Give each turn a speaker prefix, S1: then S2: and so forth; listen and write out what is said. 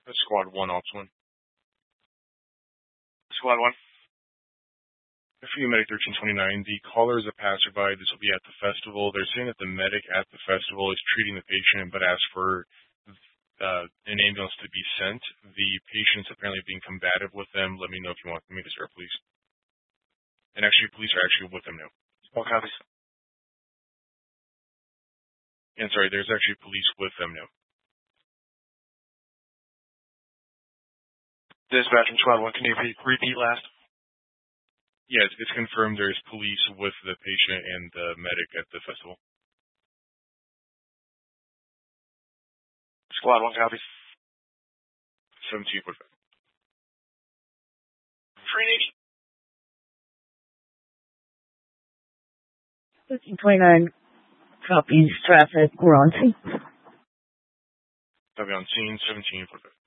S1: That's Squad 1, Ops 1.
S2: Squad 1.
S1: For medic 1329, the caller is a passerby. This will be at the festival. They're saying that the medic at the festival is treating the patient, but asked for an ambulance to be sent. The patient's apparently being combative with them. Let me know if you want me to start, please. And actually, police are actually with them now.
S2: All copies.
S1: And sorry, there's actually police with them now.
S2: Dispatch from Squad 1, can you repeat last?
S1: Yeah, it's confirmed there's police with the patient and the medic at the festival.
S2: Squad 1 copies.
S1: 1745.
S3: 1329 copies traffic. We're on scene.
S1: Copy on scene, 1745.